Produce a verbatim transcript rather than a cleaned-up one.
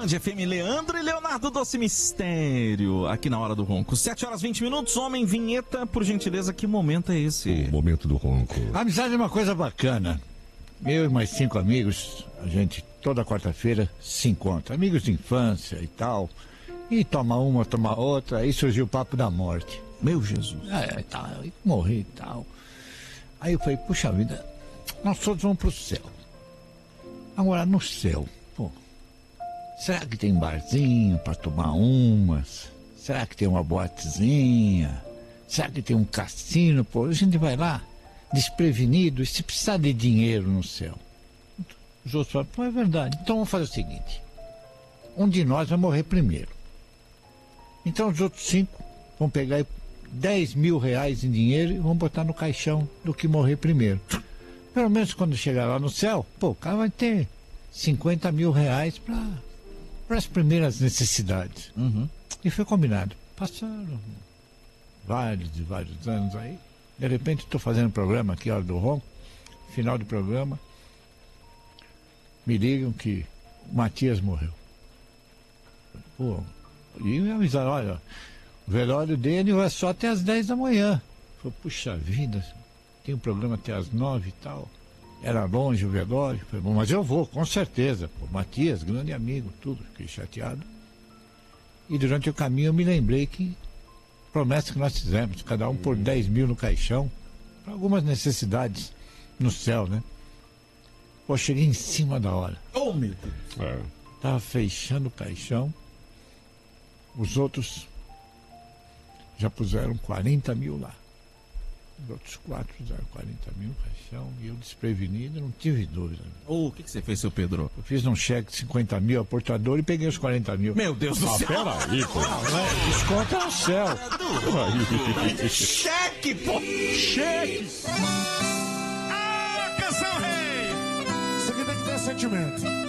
Band F M, Leandro e Leonardo Doce Mistério, aqui na Hora do Ronco. sete horas e vinte minutos, homem, vinheta, por gentileza, que momento é esse? O momento do ronco. A amizade é uma coisa bacana. Eu e mais cinco amigos, a gente toda quarta-feira se encontra. Amigos de infância e tal. E toma uma, toma outra, aí surgiu o papo da morte. Meu Jesus. É, tá, eu morri e tal. Aí eu falei, puxa vida, nós todos vamos pro céu. Agora, no céu, pô, será que tem barzinho pra tomar umas? Será que tem uma boatezinha? Será que tem um cassino? Pô, a gente vai lá, desprevenido, e se precisar de dinheiro no céu. Os outros falam, pô, é verdade. Então vamos fazer o seguinte, um de nós vai morrer primeiro. Então os outros cinco vão pegar dez mil reais em dinheiro e vão botar no caixão do que morrer primeiro. Pelo menos quando chegar lá no céu, pô, o cara vai ter cinquenta mil reais para as primeiras necessidades. Uhum. E foi combinado. Passaram vários e vários anos aí. De repente estou fazendo um programa aqui, Hora do Ronco, final do programa. Me ligam que o Matias morreu. Pô, e me avisaram, olha, o velório dele vai só até as dez da manhã. Falei, puxa vida, tem um programa até as nove e tal. Era longe o velório. Falei, bom, mas eu vou, com certeza. Pô, Matias, grande amigo, tudo. Fiquei chateado. E durante o caminho eu me lembrei que promessa que nós fizemos, cada um por dez mil no caixão, para algumas necessidades no céu, né? Pô, cheguei em cima da hora. Oh, meu Deus. É. Tava fechando o caixão. Os outros já puseram quarenta mil lá. Os outros quatro puseram quarenta mil no caixão. E eu desprevenido, não tive dúvida. Oh, o que, que você fez, seu Pedro? Eu fiz um cheque de cinquenta mil a portador e peguei os quarenta mil. Meu Deus do Ah, céu. peraí, pô. Desconta no céu. Cheque, pô. Cheque! Ah, canção rei! Isso aqui tem que ter sentimento.